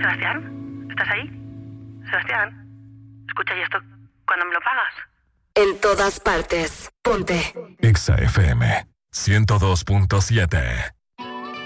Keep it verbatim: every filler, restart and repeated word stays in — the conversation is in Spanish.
Sebastián, ¿estás ahí? Sebastián, escucha, ¿y esto cuándo me lo pagas? En todas partes, ponte Exa F M ciento dos punto siete.